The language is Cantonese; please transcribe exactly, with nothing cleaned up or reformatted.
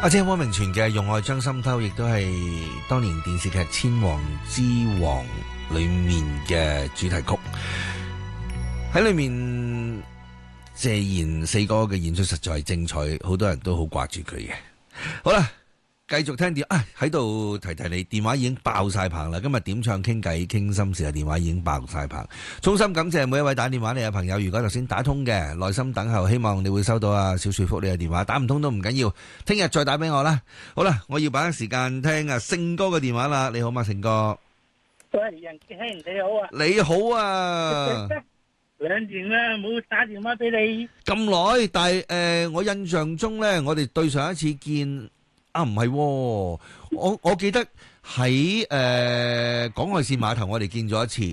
阿姐汪明荃嘅《用愛將心偷》亦都係當年電視劇《千王之王》裏面嘅主題曲。喺裏面謝賢四哥嘅演出實在係精彩，好多人都好掛住佢嘅。好啦，繼續聽電啊！喺度提提你，電話已經爆晒棚啦！今日點唱傾偈傾心事嘅電話已經爆晒棚，衷心感謝每一位打電話嚟嘅朋友。如果頭先打通嘅，耐心等候，希望你會收到啊小雪福你嘅電話。打唔通都唔緊要，聽日再打俾我啦。好啦，我要把握時間聽啊勝哥嘅電話啦。你好嘛，勝哥？ 喂，楊傑兄你好啊！ 你好啊！ 兩年啦，冇打電話俾你。 咁耐，但係誒、呃，我印象中咧，我哋對上一次見啊，唔係、哦，我我記得喺誒、呃、港外線碼頭，我哋見咗一次。